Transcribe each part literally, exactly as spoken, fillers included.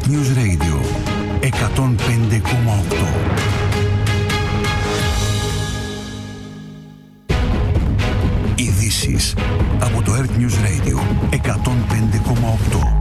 Earth News Radio εκατόν πέντε κόμμα οκτώ. Ειδήσεις από το Earth News Radio εκατόν πέντε κόμμα οκτώ.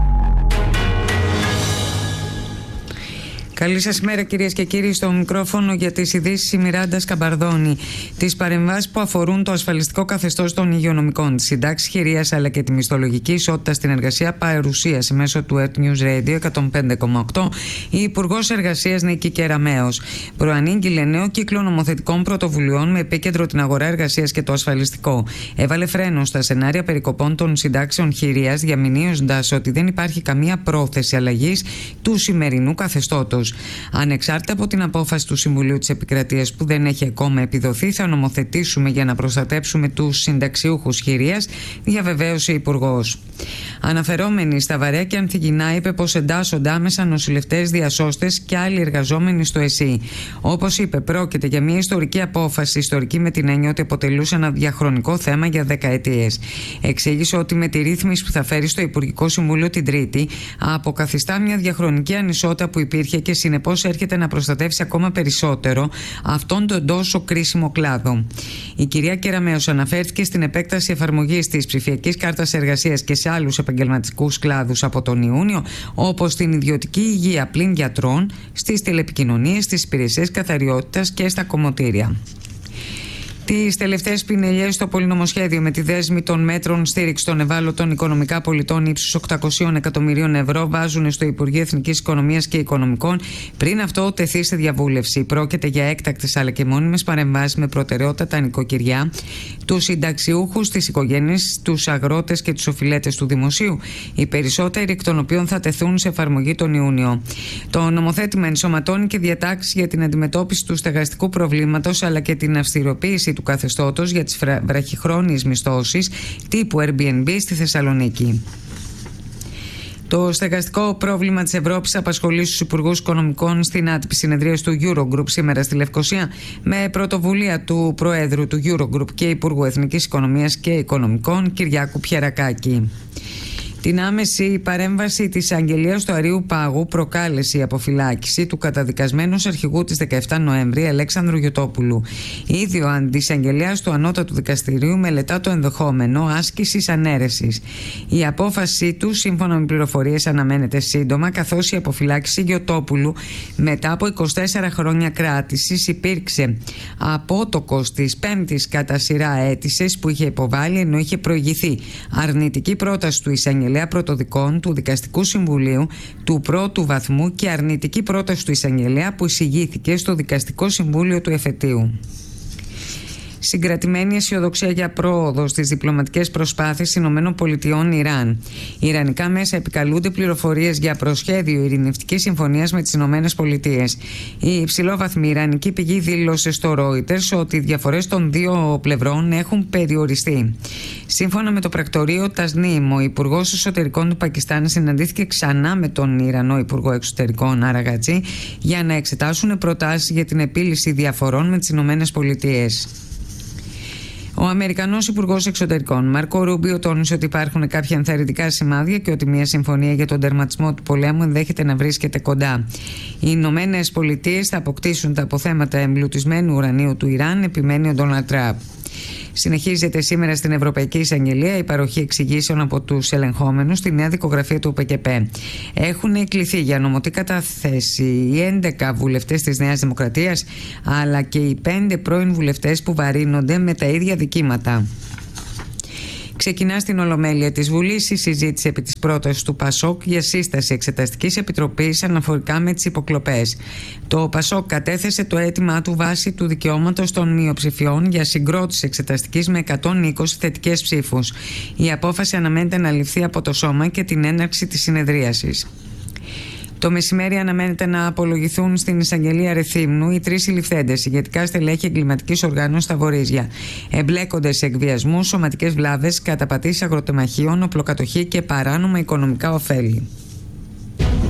Καλή σας ημέρα, κυρίες και κύριοι. Στο μικρόφωνο για τις ειδήσεις η Μιράντα Σκαμπαρδόνη. Τις παρεμβάσεις που αφορούν το ασφαλιστικό καθεστώς των υγειονομικών, τις συντάξεις χειρίας αλλά και τη μισθολογική ισότητα στην εργασία παρουσίασε μέσω του Earth News Radio εκατόν πέντε κόμμα οκτώ η Υπουργός Εργασίας Νίκη Κεραμέως. Προανήγγειλε νέο κύκλο νομοθετικών πρωτοβουλειών με επίκεντρο την αγορά εργασίας και το ασφαλιστικό. Έβαλε φρένο στα σενάρια περικοπών των συντάξεων χειρίας, διαμηνύοντας ότι δεν υπάρχει καμία πρόθεση αλλαγής του σημερινού καθεστώτος. Ανεξάρτητα από την απόφαση του Συμβουλίου της Επικρατείας που δεν έχει ακόμα επιδοθεί, θα νομοθετήσουμε για να προστατέψουμε τους συνταξιούχους χειρίας, διαβεβαίωσε η Υπουργός. Αναφερόμενη στα βαρέα και ανθυγινά, είπε πως εντάσσονται άμεσα νοσηλευτές, διασώστες και άλλοι εργαζόμενοι στο ΕΣΥ. Όπως είπε, πρόκειται για μια ιστορική απόφαση, ιστορική με την έννοια ότι αποτελούσε ένα διαχρονικό θέμα για δεκαετίες. Εξήγησε ότι με τη ρύθμιση που θα φέρει στο Υπουργικό Συμβούλιο την Τρίτη, αποκαθιστά μια διαχρονική ανισότητα που υπήρχε και συνεπώς έρχεται να προστατεύσει ακόμα περισσότερο αυτόν τον τόσο κρίσιμο κλάδο. Η κυρία Κεραμέως αναφέρθηκε στην επέκταση εφαρμογής της ψηφιακής κάρτας εργασίας και σε άλλους επαγγελματικούς κλάδους από τον Ιούνιο, όπως την ιδιωτική υγεία πλην γιατρών, στις τηλεπικοινωνίες, στις υπηρεσίες καθαριότητας και στα κομμωτήρια. Τις τελευταίες πινελιές στο πολυνομοσχέδιο με τη δέσμη των μέτρων στήριξη των ευάλωτων οικονομικά πολιτών ύψους οκτακόσια εκατομμυρίων ευρώ βάζουν στο Υπουργείο Εθνικής Οικονομίας και Οικονομικών πριν αυτό τεθεί σε διαβούλευση. Πρόκειται για έκτακτες αλλά και μόνιμες παρεμβάσεις με προτεραιότητα τα νοικοκυριά, τους συνταξιούχους, τις οικογένειες, τους αγρότες και τους οφειλέτες του δημοσίου, οι περισσότεροι εκ των οποίων θα τεθούν σε εφαρμογή τον Ιούνιο. Το νομοθέτημα ενσωματώνει και διατάξεις για την αντιμετώπιση του στεγαστικού προβλήματος αλλά και την αυστηροποίηση του καθεστώτος για τις βραχυχρόνιες μισθώσεις τύπου Airbnb στη Θεσσαλονίκη. Το στεγαστικό πρόβλημα της Ευρώπης απασχολεί στους υπουργούς οικονομικών στην άτυπη συνεδρίαση του Eurogroup σήμερα στη Λευκοσία, με πρωτοβουλία του Προέδρου του Eurogroup και Υπουργού Εθνικής Οικονομίας και Οικονομικών Κυριάκου Πιερακάκη. Την άμεση παρέμβαση της Αγγελίας του Αρείου Πάγου προκάλεσε η αποφυλάκηση του καταδικασμένου αρχηγού της δεκαεφτά Νοέμβρη Αλέξανδρου Γιωτόπουλου. Ήδη ο αντισαγγελέας του Ανώτατου Δικαστηρίου μελετά το ενδεχόμενο άσκησης ανέρεσης. Η απόφαση του, σύμφωνα με πληροφορίες, αναμένεται σύντομα, καθώς η αποφυλάκηση Γιωτόπουλου μετά από είκοσι τέσσερα χρόνια κράτησης υπήρξε απότοκος της πέμπτης κατά σειρά αίτησης που είχε υποβάλει, ενώ είχε προηγηθεί αρνητική πρόταση του εισαγγελέα πρωτοδικών του Δικαστικού Συμβουλίου του πρώτου βαθμού και αρνητική πρόταση του εισαγγελέα που εισηγήθηκε στο Δικαστικό Συμβούλιο του Εφετείου. Συγκρατημένη αισιοδοξία για πρόοδο στις διπλωματικές προσπάθειες ΗΠΑ Ιράν. Οι ιρανικά μέσα επικαλούνται πληροφορίες για προσχέδιο ειρηνευτικής συμφωνίας με τις ΗΠΑ. Η υψηλόβαθμη ιρανική πηγή δήλωσε στο Reuters ότι οι διαφορές των δύο πλευρών έχουν περιοριστεί. Σύμφωνα με το πρακτορείο Τασνίμ, ο Υπουργός Εσωτερικών του Πακιστάν συναντήθηκε ξανά με τον Ιρανό Υπουργό Εξωτερικών Αραγατζή για να εξετάσουν προτάσεις για την επίλυση διαφορών με τις ΗΠΑ. Ο Αμερικανός Υπουργός Εξωτερικών Μάρκο Ρούμπιο τόνισε ότι υπάρχουν κάποια ενθαρρυντικά σημάδια και ότι μια συμφωνία για τον τερματισμό του πολέμου ενδέχεται να βρίσκεται κοντά. Οι Ηνωμένες Πολιτείες θα αποκτήσουν τα αποθέματα εμπλουτισμένου ουρανίου του Ιράν, επιμένει ο Ντόναλντ Τραμπ. Συνεχίζεται σήμερα στην Ευρωπαϊκή Εισαγγελία η παροχή εξηγήσεων από τους ελεγχόμενους στη νέα δικογραφία του ΟΠΕΚΕΠΕ. Έχουν κληθεί για νομωτή κατάθεση οι έντεκα βουλευτές της Νέας Δημοκρατίας, αλλά και οι πέντε πρώην βουλευτές που βαρύνονται με τα ίδια δικήματα. Ξεκινά στην Ολομέλεια της Βουλής η συζήτηση επί της πρότασης του ΠΑΣΟΚ για σύσταση εξεταστικής επιτροπής αναφορικά με τις υποκλοπές. Το ΠΑΣΟΚ κατέθεσε το αίτημά του βάσει του δικαιώματος των μειοψηφιών για συγκρότηση εξεταστικής με εκατόν είκοσι θετικές ψήφους. Η απόφαση αναμένεται να ληφθεί από το Σώμα και την έναρξη της συνεδρίασης. Το μεσημέρι αναμένεται να απολογηθούν στην εισαγγελία Ρεθύμνου οι τρεις συλληφθέντες ηγετικά στελέχη εγκληματικής οργάνωσης στα Βορίζια. Εμπλέκονται σε εκβιασμούς, σωματικές βλάβες, καταπατήσεις αγροτεμαχίων, οπλοκατοχή και παράνομα οικονομικά ωφέλη.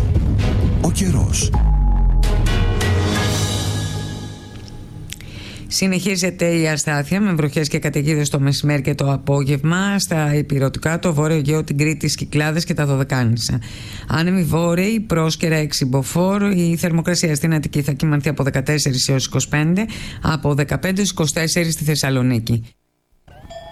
Ο καιρός. Συνεχίζεται η αστάθεια με βροχές και καταιγίδες το μεσημέρι και το απόγευμα στα ηπειρωτικά, το Βόρειο Αιγαίο, την Κρήτη, τις Κυκλάδες και τα Δωδεκάνησα. Άνεμοι βόρειοι, πρόσκαιρα έξι μποφόρ. Η θερμοκρασία στην Αττική θα κυμανθεί από δεκατέσσερα έως είκοσι πέντε, από δεκαπέντε έως είκοσι τέσσερα στη Θεσσαλονίκη.